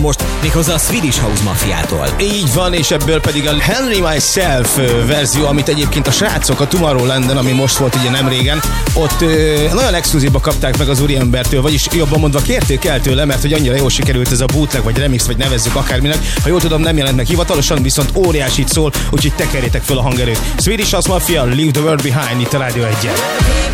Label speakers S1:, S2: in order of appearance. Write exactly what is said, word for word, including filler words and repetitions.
S1: Most méghozzá a Swedish House Mafiától.
S2: Így van, és ebből pedig a Henry Myself verzió, amit egyébként a srácok a Tomorrowlanden, ami most volt ugye nem régen, ott ö, nagyon exkluzívba kapták meg az úriembertől, vagyis jobban mondva kérték el tőle, mert hogy annyira jól sikerült ez a bootleg, vagy remix, vagy nevezzük akárminek. Ha jól tudom, nem jelent meg hivatalosan, viszont óriásit szól, úgyhogy tekerjétek föl a hangerőt. Swedish House Mafia, Leave the World Behind itt a Rádió egyen.